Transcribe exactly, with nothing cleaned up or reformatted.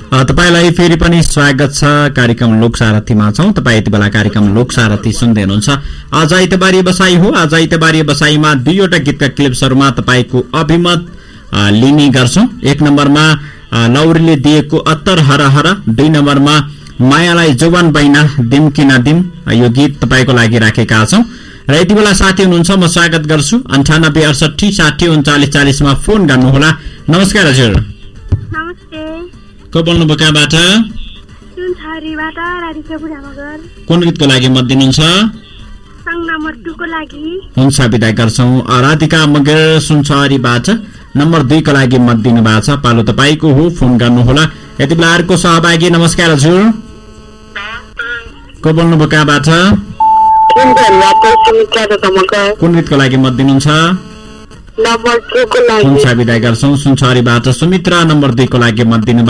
तपाईलाई फेरि पनि स्वागत छ कार्यक्रम लोकसारथीमा छौं। तपाई यति बेला कार्यक्रम लोकसारथी सुन्दै हुनुहुन्छ। आज आइतबारी बसाई हो। आज आइतबारी बसाईमा दुईवटा गीतका क्लिप्सहरुमा तपाईको अभिमत लिने गर्छौं। एक नम्बरमा लौरीले दिएको अत्तर हर हर, दुई नम्बरमा मायालाई जोवान बैना दिम कि नदिम, यो गीत तपाईको लागि राखेका छौं। र यति बेला साथी हुनुहुन्छ, म स्वागत गर्छु। अन्ठानब्बे अडसठी साठी उन्चालिस चालिसमा फोन गर्नुहोला। नमस्कार हजुर। नमस्ते। को बोल्नुभयो, कहाँबाट? सुनछरीबाट राधिका बुढामगर। कुन गीतको लागि मत दिनुहुन्छ? सङ नम्बर दुई को लागि। हुन्छ, बिदा गर्छौं। राधिका मगर सुनछरीबाट नम्बर दुई को लागि मत दिनु भएको छ। पालो तपाईको हो, फोन गर्नुहोला। यति बेला अर्को सहभागी। नमस्कार हजुर। को बोल्नुभयो, कहाँबाट? कुन गीतको लागि मत दिनुहुन्छ? नम्बर दुई को लागि। हुन्छ, बिदा गर्छौं। सुनछरीबाट सुमित्रा नम्बर दुई को लागि मत दिनु